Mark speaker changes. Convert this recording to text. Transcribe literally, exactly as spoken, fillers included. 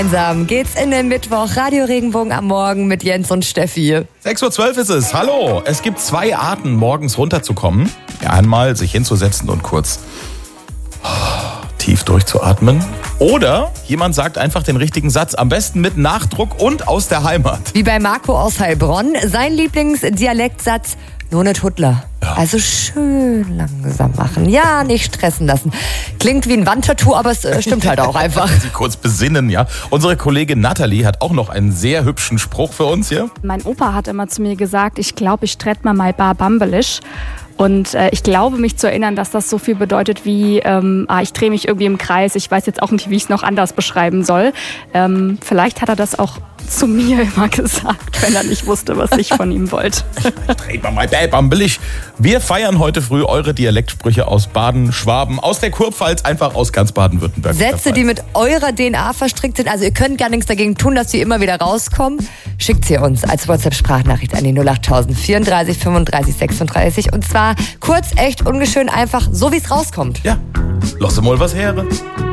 Speaker 1: Gemeinsam geht's in den Mittwoch. Radio Regenbogen am Morgen mit Jens und Steffi.
Speaker 2: sechs Uhr zwölf ist es. Hallo. Es gibt zwei Arten, morgens runterzukommen. Ja, einmal sich hinzusetzen und kurz tief durchzuatmen. Oder jemand sagt einfach den richtigen Satz. Am besten mit Nachdruck und aus der Heimat.
Speaker 1: Wie bei Marco aus Heilbronn. Sein Lieblingsdialektsatz: nur nicht Huttler.
Speaker 2: Ja.
Speaker 1: Also schön langsam machen. Ja, nicht stressen lassen. Klingt wie ein Wandtattoo, aber es äh, stimmt halt auch einfach.
Speaker 2: Sie kurz besinnen, ja. Unsere Kollegin Nathalie hat auch noch einen sehr hübschen Spruch für uns hier.
Speaker 3: Mein Opa hat immer zu mir gesagt, ich glaube, ich trett mal mal bar bambelisch. Und äh, ich glaube, mich zu erinnern, dass das so viel bedeutet wie, ähm, ah, ich drehe mich irgendwie im Kreis, ich weiß jetzt auch nicht, wie ich es noch anders beschreiben soll. Ähm, vielleicht hat er das auch zu mir immer gesagt, wenn er nicht wusste, was ich von ihm wollte.
Speaker 2: Ich dreh mal mal bambelig. Wir feiern heute früh eure Dialektsprüche aus Baden, Schwaben, aus der Kurpfalz, einfach aus ganz Baden-Württemberg.
Speaker 1: Sätze, die mit eurer D N A verstrickt sind. Also ihr könnt gar nichts dagegen tun, dass sie immer wieder rauskommen. Schickt sie uns als WhatsApp-Sprachnachricht an die null acht tausend vierunddreißig fünfunddreißig sechsunddreißig. Und zwar kurz, echt, ungeschön, einfach so, wie es rauskommt.
Speaker 2: Ja, lass mal was her.